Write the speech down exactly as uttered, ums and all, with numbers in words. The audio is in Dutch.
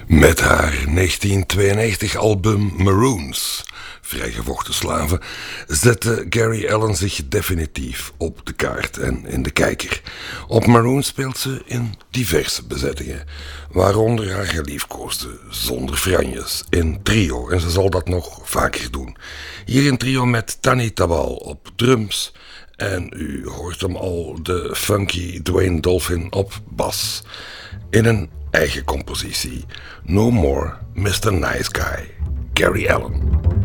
Met haar negentien tweeënnegentig album Maroons, vrijgevochten slaven, zette Gary Allan zich definitief op de kaart en in de kijker. Op Maroons speelt ze in diverse bezettingen, waaronder haar geliefkoosde Zonder Franjes in trio, en ze zal dat nog vaker doen. Hier in trio met Tanny Tabal op drums en u hoort hem al, de funky Dwayne Dolphin op bas. In een eigen compositie, No More mister Nice Guy, Gary Allan.